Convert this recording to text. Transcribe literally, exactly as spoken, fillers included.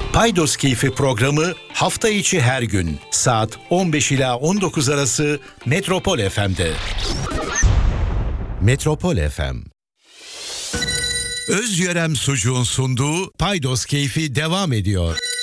Paydos Keyfi programı hafta içi her gün saat on beş ila on dokuz arası Metropol F M'de. Metropol F M. Özyörem Sucuğun sunduğu Paydos Keyfi devam ediyor.